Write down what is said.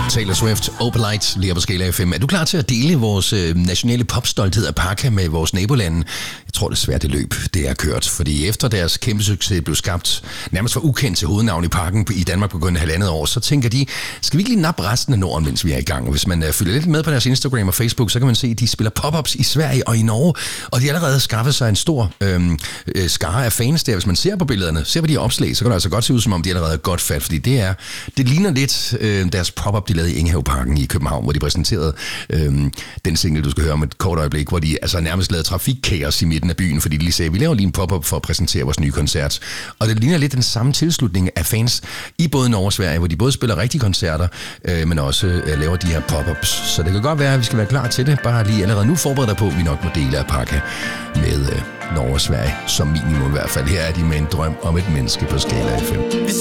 Taylor Swift, Open Light, lige på Skala FM. Er du klar til at dele vores nationale popstolthed af Parka med vores nabolande? Jeg tror desværre, det løb, det er kørt. Fordi efter deres kæmpe succes blev skabt nærmest for ukendt til hovednavn i Parken i Danmark på kun 1,5 år, så tænker de, skal vi ikke lige nappe resten af Norden, mens vi er i gang? Og hvis man følger lidt med på deres Instagram og Facebook, så kan man se, at de spiller pop-ups i Sverige og i Norge. Og de har allerede skaffet sig en stor skare af fans der. Hvis man ser på billederne, ser på de opslag, så kan det altså godt se ud, som om de allerede er godt fat. Fordi det ligner lidt deres pop-up, de lavede i Ingehaveparken i København, hvor de præsenterede den single, du skal høre om et kort øjeblik, hvor de altså nærmest lavede trafikkaos i midten af byen, fordi de lige sagde, vi laver lige en pop-up for at præsentere vores nye koncert. Og det ligner lidt den samme tilslutning af fans i både Norge og Sverige, hvor de både spiller rigtige koncerter, men også laver de her pop-ups. Så det kan godt være, at vi skal være klar til det. Bare lige allerede nu forbered dig på, at vi nok må dele af Parka med Norge og Sverige, som minimum i hvert fald. Her er de med en drøm om et menneske på Skala FM.